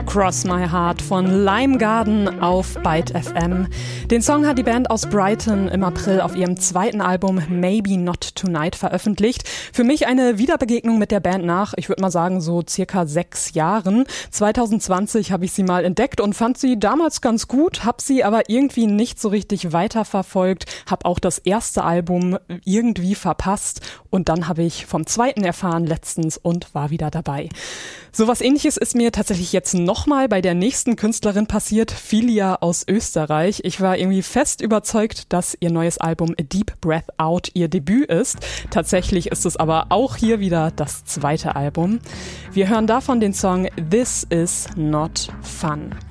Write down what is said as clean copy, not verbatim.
Cross My Heart von Lime Garden auf Byte FM. Den Song hat die Band aus Brighton im April auf ihrem zweiten Album Maybe Not Tonight veröffentlicht. Für mich eine Wiederbegegnung mit der Band nach, ich würde mal sagen, so circa 6 Jahren. 2020 habe ich sie mal entdeckt und fand sie damals ganz gut, habe sie aber irgendwie nicht so richtig weiterverfolgt, habe auch das erste Album irgendwie verpasst und dann habe ich vom zweiten erfahren letztens und war wieder dabei. Sowas Ähnliches ist mir tatsächlich jetzt nochmal bei der nächsten Künstlerin passiert, Filia aus Österreich. Ich war irgendwie fest überzeugt, dass ihr neues Album A Deep Breath Out ihr Debüt ist. Tatsächlich ist es aber auch hier wieder das zweite Album. Wir hören davon den Song This Is Not Fun.